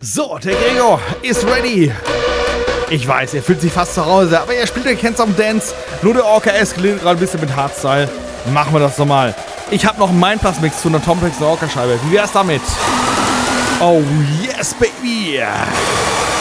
So, der Gregor ist ready. Ich weiß, er fühlt sich fast zu Hause, aber er spielt den Handsome Dance. Nur der Orca eskaliert gerade ein bisschen mit Hardstyle. Machen wir das nochmal. Ich habe noch einen Mindplus-Mix zu einer Tompex Orca-Scheibe. Wie wär's damit? Oh yes, baby!